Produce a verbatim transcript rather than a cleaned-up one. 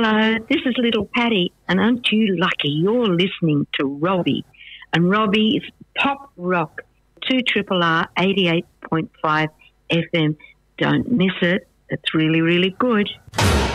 Hello, this is Little Patty, and aren't you lucky you're listening to Robbie? And Robbie's Pop Rock, two R R R eighty-eight point five F M. Don't miss it. It's really, really good.